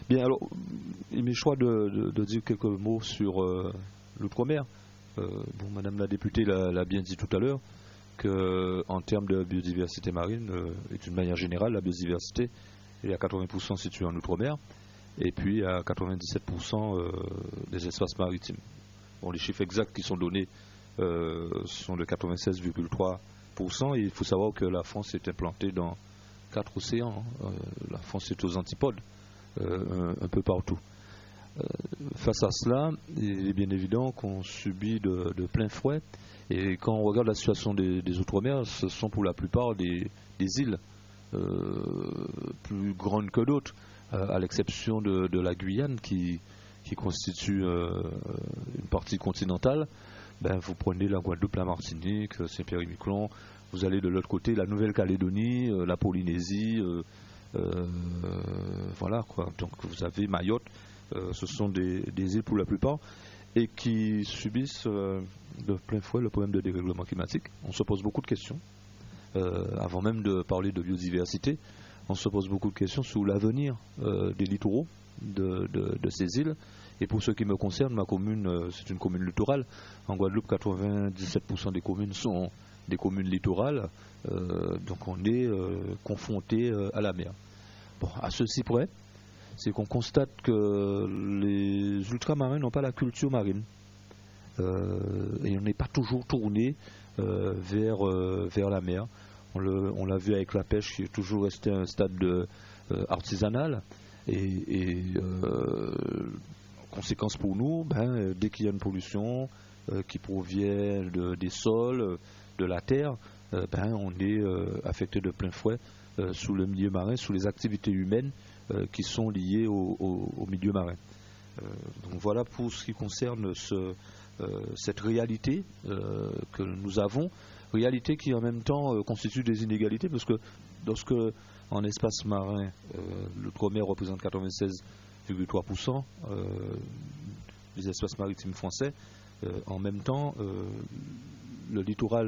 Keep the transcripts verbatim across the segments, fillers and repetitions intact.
Bien, alors, il m'est choix de, de, de dire quelques mots sur euh, l'outre-mer. Euh, bon, Madame la députée l'a bien dit tout à l'heure, qu'en termes de biodiversité marine, euh, et d'une manière générale, la biodiversité est à quatre-vingts pour cent située en outre-mer, et puis à quatre-vingt-dix-sept pour cent euh, des espaces maritimes. Bon, les chiffres exacts qui sont donnés euh, sont de quatre-vingt-seize virgule trois pour cent, et il faut savoir que la France est implantée dans quatre océans. Hein. Euh, la France est aux antipodes. Euh, un, un peu partout. Euh, face à cela, il est bien évident qu'on subit de, de plein fouet. Et quand on regarde la situation des, des Outre-mer, ce sont pour la plupart des, des îles euh, plus grandes que d'autres, euh, à l'exception de, de la Guyane qui, qui constitue euh, une partie continentale. Ben, vous prenez la Guadeloupe, la Martinique, Saint-Pierre-et-Miquelon, vous allez de l'autre côté, la Nouvelle-Calédonie, euh, la Polynésie. Euh, Euh, voilà quoi. Donc vous avez Mayotte, euh, ce sont des, des îles pour la plupart et qui subissent euh, de plein fouet le problème de dérèglement climatique. On se pose beaucoup de questions. Euh, avant même de parler de biodiversité, on se pose beaucoup de questions sur l'avenir euh, des littoraux de, de, de ces îles. Et pour ce qui me concerne, ma commune, euh, c'est une commune littorale. En Guadeloupe, quatre-vingt-dix-sept pour cent des communes sont des communes littorales, euh, donc on est euh, confronté euh, à la mer. Bon, à ceci près, c'est qu'on constate que les ultramarins n'ont pas la culture marine, euh, et on n'est pas toujours tourné euh, vers, euh, vers la mer. On, le, on l'a vu avec la pêche qui est toujours resté à un stade de, euh, artisanal, et, et euh, conséquence pour nous, ben, dès qu'il y a une pollution euh, qui provient de, des sols, de la terre, euh, ben, on est euh, affecté de plein fouet euh, sous le milieu marin, sous les activités humaines euh, qui sont liées au, au, au milieu marin. Euh, donc voilà pour ce qui concerne ce, euh, cette réalité euh, que nous avons, réalité qui en même temps euh, constitue des inégalités, parce que lorsque en espace marin, euh, l'outre-mer représente quatre-vingt-seize virgule trois pour cent euh, des espaces maritimes français, euh, en même temps euh, le littoral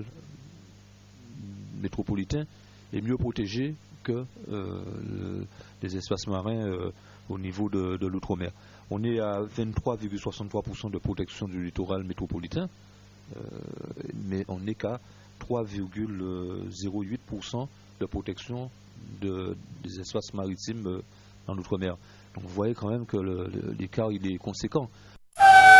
métropolitain est mieux protégé que euh, le, les espaces marins euh, au niveau de, de l'outre-mer. On est à vingt-trois virgule soixante-trois pour cent de protection du littoral métropolitain, euh, mais on n'est qu'à trois virgule zéro huit pour cent de protection de, des espaces maritimes euh, dans l'outre-mer. Donc vous voyez quand même que le, le, l'écart il est conséquent.